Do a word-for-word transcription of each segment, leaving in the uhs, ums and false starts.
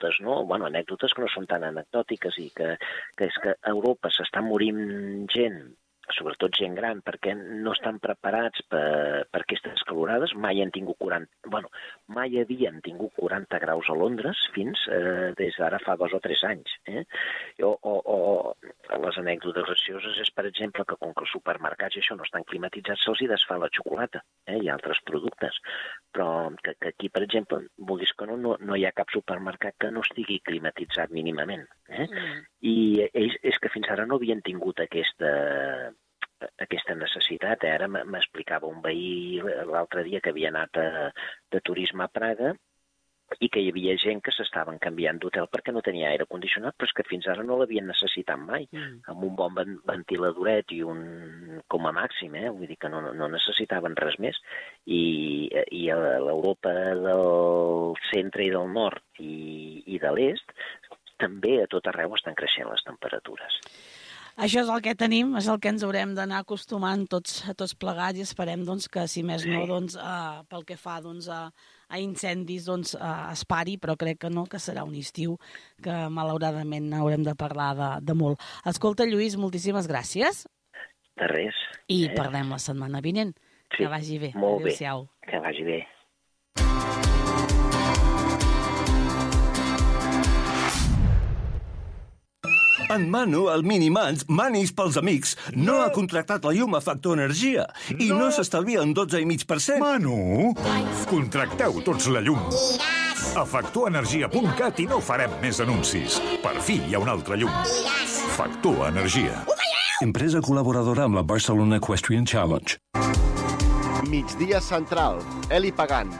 anècdotes, no? Bueno, anècdotes que no són tan anecdòtiques i que, que és que a Europa s'està morint gent, sobretot gent gran, perquè no estan preparats per, per aquestes calorades. Mai han tingut quaranta... Bueno, mai havien tingut quaranta graus a Londres fins eh, des d'ara fa dos o tres anys. Eh? O, o, o les anècdotes gracioses és, per exemple, que com que els supermercats i això no estan climatitzats, se'ls hi desfà la xocolata eh? I altres productes. Però que, que aquí, per exemple, vulguis que no, no, no hi ha cap supermercat que no estigui climatitzat mínimament. Eh? Mm. I ells és que fins ara no havien tingut aquesta... aquesta necessitat. Ara m'explicava un veí l'altre dia que havia anat a, de turisme a Praga i que hi havia gent que s'estaven canviant d'hotel perquè no tenia aire condicionat, però és que fins ara no l'havien necessitat mai, mm. amb un bon ventiladoret i un com a màxim, eh? Vull dir que no, no necessitaven res més. I, i a l'Europa del centre i del nord i, i de l'est també a tot arreu estan creixent les temperatures. Això és el que tenim, és el que ens haurem d'anar acostumant tots, tots plegats i esperem doncs, que, si més no, doncs, eh, pel que fa doncs, a, a incendis, doncs, eh, es pari, però crec que no, que serà un estiu que malauradament haurem de parlar de, de molt. Escolta, Lluís, moltíssimes gràcies. De res. I eh? parlem la setmana vinent. Sí, que vagi bé. Molt Adéu-siau. bé, que vagi bé. En Manu, el Minimans, Manis pels amics, no, no ha contractat la llum a Factor Energia i no, no s'estalvia un dotze coma cinc per cent. Manu, contracteu tots la llum. A factor energia punt cat i no farem més anuncis. Per fi hi ha un altre llum. Factor Energia. Empresa col·laboradora amb la Barcelona Equestrian Challenge. Migdia Central, Eli Pagant.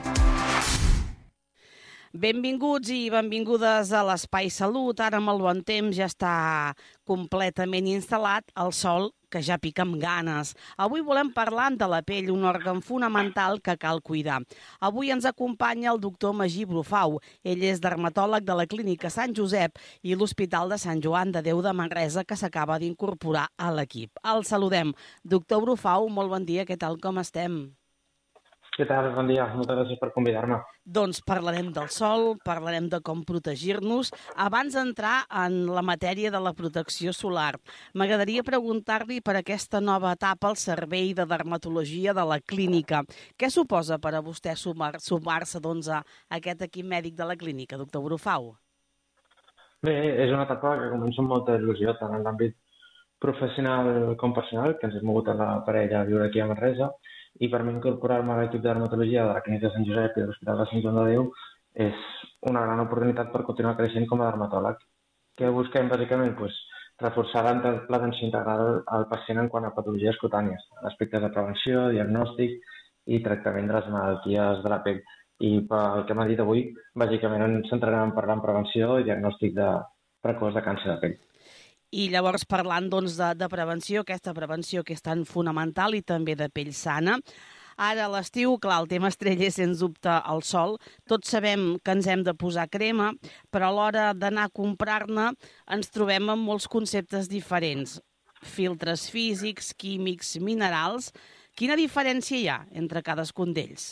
Benvinguts i benvingudes a l'Espai Salut. Ara amb el bon temps ja està completament instal·lat el sol, que ja pica amb ganes. Avui volem parlar de la pell, un òrgan fonamental que cal cuidar. Avui ens acompanya el doctor Magí Brufau. Ell és dermatòleg de la Clínica Sant Josep i l'Hospital de Sant Joan de Déu de Manresa, que s'acaba d'incorporar a l'equip. El saludem. Doctor Brufau, molt bon dia. Què tal, com estem? Què tal? Bon dia. Moltes gràcies per convidar-me. Doncs parlarem del sol, parlarem de com protegir-nos. Abans d'entrar en la matèria de la protecció solar, m'agradaria preguntar-li per aquesta nova etapa al servei de dermatologia de la clínica. Què suposa per a vostè sumar, sumar-se doncs, a aquest equip mèdic de la clínica, doctor Brufau? Bé, és una etapa que comença amb molta il·lusió, tant en l'àmbit professional com personal, que ens hem mogut a la parella a viure aquí a Manresa, i per mi incorporar-me a l'equip de dermatologia de la Clínica de Sant Josep i de l'Hospital de Sant Joan de Déu és una gran oportunitat per continuar creixent com a dermatòleg. Què busquem, bàsicament? Pues, reforçar l'atenció integral al pacient en quant a patologies cutànies, aspectes de prevenció, diagnòstic i tractament de les malalties de la pell. I pel que m'ha dit avui, bàsicament ens centrarem en parlar en prevenció i diagnòstic de precoç de càncer de pell. I llavors, parlant doncs, de, de prevenció, aquesta prevenció que és tan fonamental i també de pell sana, ara a l'estiu, clar, el tema estrella és sens dubte el sol. Tots sabem que ens hem de posar crema, però a l'hora d'anar a comprar-ne ens trobem amb molts conceptes diferents. Filtres físics, químics, minerals. Quina diferència hi ha entre cadascun d'ells?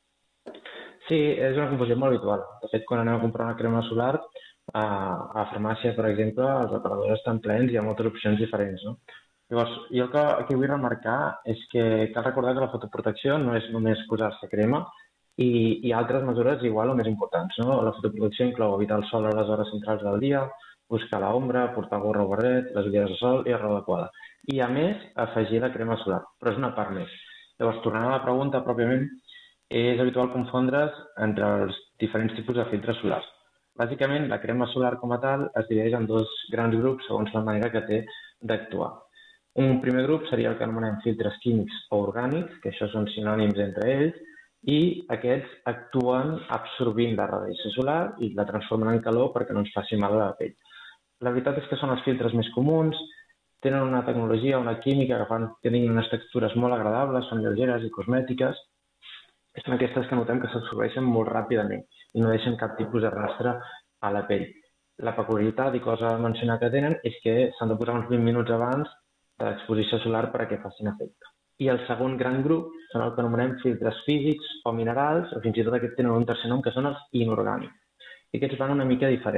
Sí, és una confusió molt habitual. De fet, quan anem a comprar una crema solar, a, a farmàcia, per exemple, els aparadors estan plens i hi ha moltes opcions diferents, no? Llavors, jo el que aquí vull remarcar és que cal recordar que la fotoprotecció no és només posar-se crema i hi ha altres mesures igual o més importants, no? La fotoprotecció inclou evitar el sol a les hores centrals del dia, buscar l'ombra, portar gorra o barret, les ulleres de sol i la roba adequada. I a més, afegir la crema solar, però és una part més. Llavors, tornant a la pregunta pròpiament, és habitual confondre's entre els diferents tipus de filtres solars. Bàsicament, la crema solar com a tal es divideix en dos grans grups segons la manera que té d'actuar. Un primer grup seria el que anomenem filtres químics o orgànics, que això són sinònims entre ells, i aquests actuen absorbint la radiació solar i la transformen en calor perquè no ens faci mal a la pell. La veritat és que són els filtres més comuns, tenen una tecnologia, una química que fan que tinguin unes textures molt agradables, són lleugeres i cosmètiques. Són aquestes que notem que s'absorbeixen molt ràpidament i no deixen cap tipus de rastre a la pell. La peculiaritat i cosa a mencionar que tenen és que s'han de posar uns vint minuts abans de l'exposició solar perquè facin efecte. I el segon gran grup són el que anomenem filtres físics o minerals, o fins i tot aquests tenen un tercer nom, que són els inorgànics. I aquests van una mica diferents.